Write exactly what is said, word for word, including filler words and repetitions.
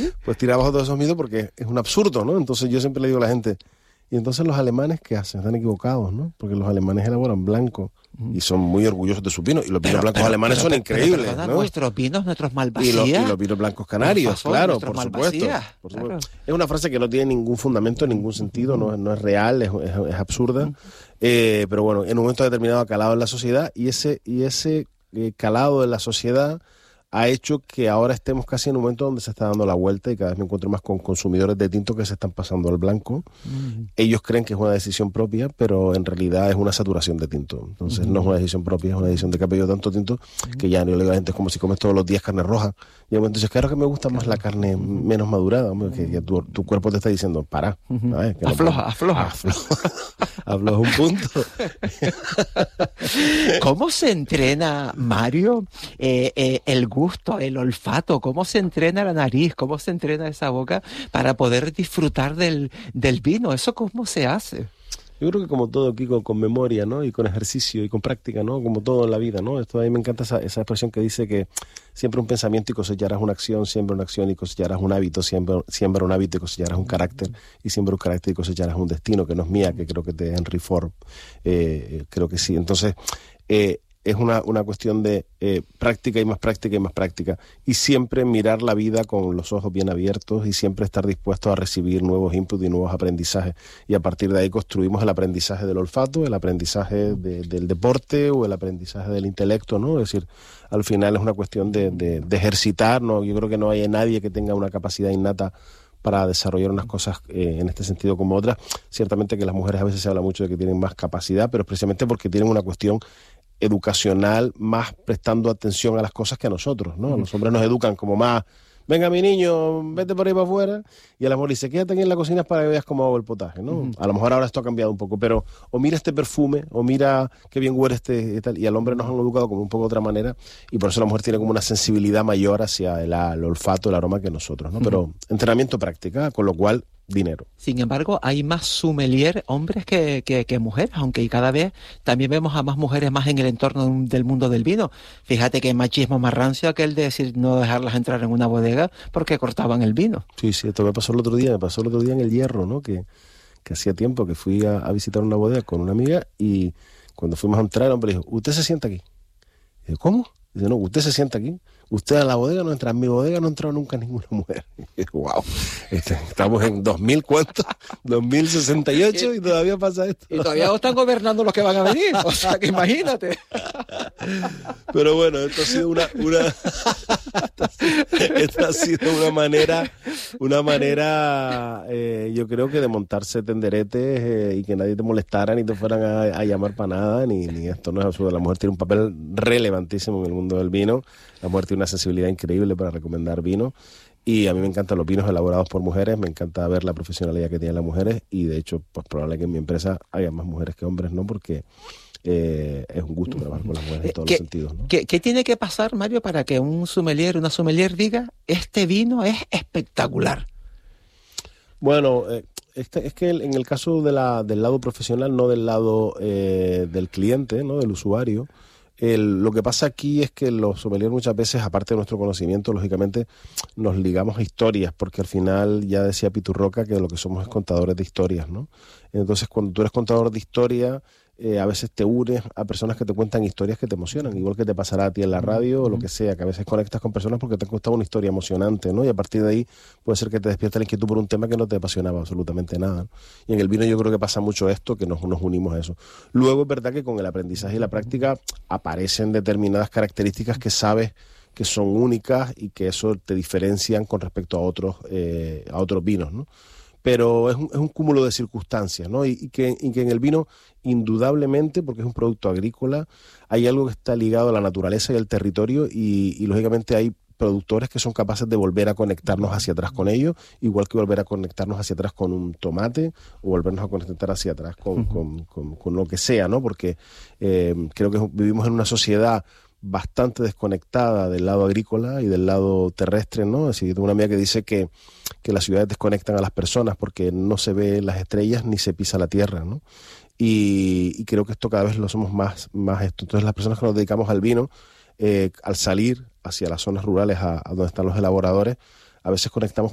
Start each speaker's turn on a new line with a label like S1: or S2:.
S1: sí.
S2: Pues tirar abajo todos esos mitos porque es un absurdo, ¿no? Entonces yo siempre le digo a la gente, y entonces los alemanes, ¿qué hacen? Están equivocados, ¿no? Porque los alemanes elaboran blanco y son muy orgullosos de sus vinos. Y los vinos
S1: Pero,
S2: blancos
S1: pero,
S2: alemanes
S1: pero,
S2: son
S1: pero,
S2: increíbles,
S1: pero, perdona,
S2: ¿no?
S1: Nuestros vinos, nuestros
S2: Y,
S1: Malvasías.
S2: lo, y los vinos blancos canarios,
S1: Por favor,
S2: claro, por
S1: nuestros
S2: supuesto,
S1: Malvasías,
S2: por supuesto.
S1: claro.
S2: Es una frase que no tiene ningún fundamento, ningún sentido, no, no es real, es, es, es absurda. Eh, pero bueno, en un momento determinado ha calado en la sociedad y ese, y ese eh, calado en la sociedad ha hecho que ahora estemos casi en un momento donde se está dando la vuelta y cada vez me encuentro más con consumidores de tinto que se están pasando al blanco. Uh-huh. Ellos creen que es una decisión propia, pero en realidad es una saturación de tinto. Entonces uh-huh. no es una decisión propia, es una decisión de que ha pedido tanto tinto uh-huh. que ya no le digo a la gente, es como si comes todos los días carne roja. Y entonces, claro que me gusta más la carne uh-huh. menos madurada, hombre, que, que tu, tu cuerpo te está diciendo, para.
S1: Uh-huh.
S2: ¿sabes? Que
S1: afloja,
S2: no,
S1: afloja,
S2: afloja. Afloja un punto.
S1: ¿Cómo se entrena, Mario, eh, eh, el gusto, el olfato? ¿Cómo se entrena la nariz? ¿Cómo se entrena esa boca para poder disfrutar del, del vino? ¿Eso cómo se hace?
S2: Yo creo que como todo, Kiko, con memoria, ¿no? Y con ejercicio y con práctica, ¿no? Como todo en la vida, ¿no? Esto a mí me encanta esa, esa expresión que dice que siempre un pensamiento y cosecharás una acción, siembra una acción y cosecharás un hábito, siembra, siembra un hábito y cosecharás un carácter, y siembra un carácter y cosecharás un destino, que no es mía, que creo que de Henry Ford, eh, creo que sí. Entonces, eh, es una, una cuestión de eh, práctica y más práctica y más práctica. Y siempre mirar la vida con los ojos bien abiertos y siempre estar dispuestos a recibir nuevos inputs y nuevos aprendizajes. Y a partir de ahí construimos el aprendizaje del olfato, el aprendizaje de, del deporte o el aprendizaje del intelecto, ¿no? Es decir, al final es una cuestión de, de, de ejercitar, ¿no? Yo creo que no hay nadie que tenga una capacidad innata para desarrollar unas cosas eh, en este sentido como otras. Ciertamente que las mujeres a veces se habla mucho de que tienen más capacidad, pero es precisamente porque tienen una cuestión educacional más prestando atención a las cosas que a nosotros, ¿no? Uh-huh. Los hombres nos educan como más, venga mi niño, vete por ahí para afuera, y a la mujer dice, quédate aquí en la cocina para que veas cómo hago el potaje, ¿no? Uh-huh. A lo mejor ahora esto ha cambiado un poco, pero o mira este perfume, o mira qué bien huele este y tal, y al hombre nos han educado como un poco de otra manera, y por eso la mujer tiene como una sensibilidad mayor hacia el, el olfato, el aroma que nosotros, ¿no? Uh-huh. Pero entrenamiento, práctica, con lo cual dinero.
S1: Sin embargo, hay más sommelier hombres que, que, que mujeres, aunque cada vez también vemos a más mujeres más en el entorno del mundo del vino. Fíjate que machismo más rancio aquel de decir no dejarlas entrar en una bodega porque cortaban el vino.
S2: Sí, sí, esto me pasó el otro día, me pasó el otro día en el Hierro, ¿no? Que, que hacía tiempo que fui a, a visitar una bodega con una amiga y cuando fuimos a entrar el hombre dijo, ¿usted se sienta aquí? Y yo, ¿cómo? Dice, no, usted se sienta aquí. Usted a la bodega no entra. En mi bodega no entró nunca ninguna mujer. Y yo, wow, este, estamos en dos mil, ¿cuánto? dos mil sesenta y ocho y todavía pasa esto.
S1: Y todavía no están gobernando los que van a venir. O sea, que imagínate.
S2: Pero bueno, esto ha sido una... una esta ha sido una manera, una manera eh, yo creo que de montarse tenderetes eh, y que nadie te molestara ni te fueran a, a llamar para nada, ni, ni esto no es absurdo. La mujer tiene un papel relevantísimo en el mundo del vino. La mujer tiene una sensibilidad increíble para recomendar vino y a mí me encantan los vinos elaborados por mujeres, me encanta ver la profesionalidad que tienen las mujeres y de hecho pues probable que en mi empresa haya más mujeres que hombres, ¿no? Porque eh, es un gusto trabajar con las mujeres en todos los sentidos, ¿no?
S1: ¿qué, ¿Qué tiene que pasar, Mario, para que un sommelier, una sommelier diga este vino es espectacular?
S2: Bueno, eh, este, es que en el caso de la, del lado profesional, no del lado eh, del cliente, ¿no? Del usuario, El, lo que pasa aquí es que los sommeliers muchas veces, aparte de nuestro conocimiento, lógicamente nos ligamos a historias, porque al final ya decía Piturroca que lo que somos es contadores de historias, ¿no? Entonces, cuando tú eres contador de historia, eh, a veces te unes a personas que te cuentan historias que te emocionan, igual que te pasará a ti en la radio o lo que sea, que a veces conectas con personas porque te ha contado una historia emocionante, ¿no? Y a partir de ahí puede ser que te despierta la inquietud por un tema que no te apasionaba absolutamente nada, ¿no? Y en el vino yo creo que pasa mucho esto, que nos, nos unimos a eso. Luego es verdad que con el aprendizaje y la práctica aparecen determinadas características que sabes que son únicas y que eso te diferencian con respecto a otros, eh, a otros vinos, ¿no? Pero es un, es un cúmulo de circunstancias, ¿no? Y, y, que, y que en el vino, indudablemente, porque es un producto agrícola, hay algo que está ligado a la naturaleza y al territorio y, y lógicamente hay productores que son capaces de volver a conectarnos hacia atrás con ellos, igual que volver a conectarnos hacia atrás con un tomate o volvernos a conectar hacia atrás con, uh-huh. con, con, con lo que sea, ¿no? Porque eh, creo que vivimos en una sociedad bastante desconectada del lado agrícola y del lado terrestre, ¿no? Así, tengo una amiga que dice que, que las ciudades desconectan a las personas porque no se ve las estrellas ni se pisa la tierra, ¿no? Y, y creo que esto cada vez lo somos más, más esto. Entonces las personas que nos dedicamos al vino, eh, al salir hacia las zonas rurales, a, a donde están los elaboradores, a veces conectamos